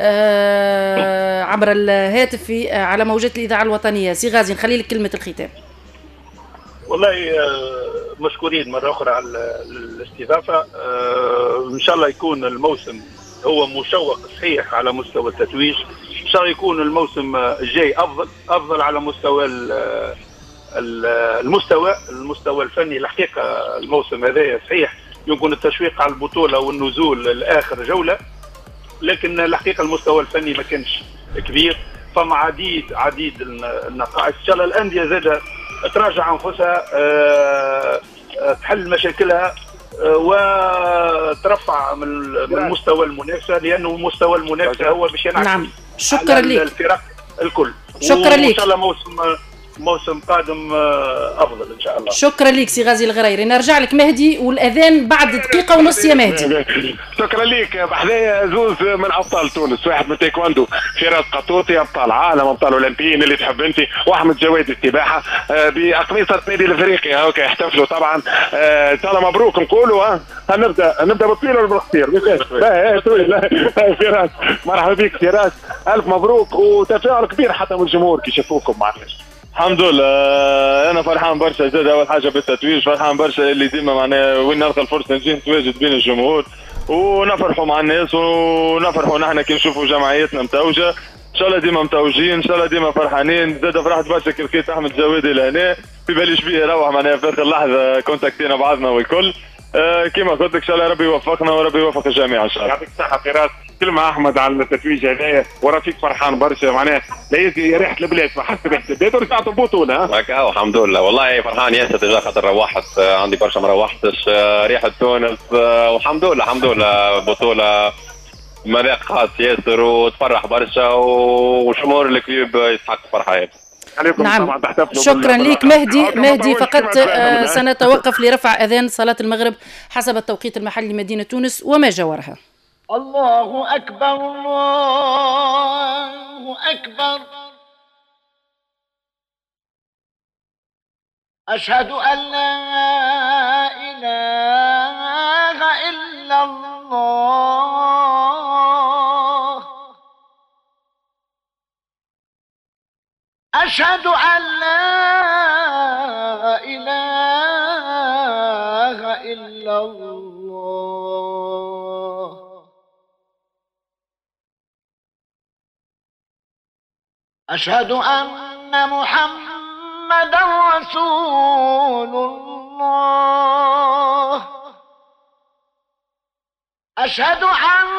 عبر الهاتف في على موجات الإذاعة الوطنية. سي غازي نخلي لك كلمة الختام. والله مشكورين مرة أخرى على الاستضافة. إن شاء الله يكون الموسم هو مشوق صحيح على مستوى التتويج. إن شاء الله يكون الموسم الجاي أفضل أفضل على مستوى المستوى المستوى الفني. الحقيقة الموسم هذا صحيح يمكن التشويق على البطولة والنزول لآخر جولة لكن الحقيقة المستوى الفني ما كانش كبير. فما عديد عديد النقائص. إن شاء الله الأندية زادة تراجع أنفسها أه تحل مشاكلها أه وترفع من مستوى المنافسة لأنه مستوى المنافسة هو باش ينعكس نعم. شكرا لك الفرق الكل. شكرا لك. إن شاء الله موسم موسم قادم افضل ان شاء الله. شكرا لك سي غازي الغرايري. نرجع لك مهدي والاذان بعد دقيقه ونص يا مهدي. شكرا لك. بحذايا زوز من ابطال تونس واحد من تايكواندو فراس قطوطي ابطال عالم ابطال اولمبيين اللي تحب انت واحمد جواد السباحه باقميصه النادي الافريقي هاكا يحتفلوا طبعا ان شاء الله مبروك نقولوا ها نبدا نبدا بالطويل ولا بالقصير؟ لا طويل فراس مرحبا بك فراس الف مبروك وتفاعل كبير حتى من الجمهور كي شافوكم معنا. الحمد لله انا فرحان برشا زاد اول حاجه بالتتويج فرحان برشا اللي ديما معناها وين نلقى الفرصه نجي نتواجد بين الجمهور ونفرحوا مع الناس ونفرحوا نحن كي نشوفوا جمعياتنا متوجه ان شاء الله ديما متوجين ان شاء الله ديما فرحانين. زاد فرحت برشا كي لقيت احمد جوادي لهنا في باليش بيه يروح معناها في اخر لحظه كونتاكتينا بعضنا والكل أه كيما قلت لك ان شاء الله ربي يوفقنا وربي يوفق الجميع ان شاء الله. يعطيك الصحه فراس. كلمة أحمد على التتويج هذايا ورافيك فرحان برشا معناها لقيت ريحة البلاد فحست ريحة البلاد ورجعت البطولة ها؟ هكا الحمد لله والله فرحان ياسر ديجا خاطر روحت عندي برشا ما روحتش ريحة تونس والحمد لله الحمد لله بطولة مذاق خاص ياسر وتفرح برشا وجمهور الكلوب يستحق فرحة هذه. نعم شكرا لك مهدي. مهدي فقط آه سنتوقف لرفع أذان صلاة المغرب حسب التوقيت المحلي لمدينة تونس وما جاورها. الله أكبر الله أكبر أشهد أن لا إله إلا الله أشهد أن لا إله إلا الله أشهد أن محمدا رسول الله أشهد أن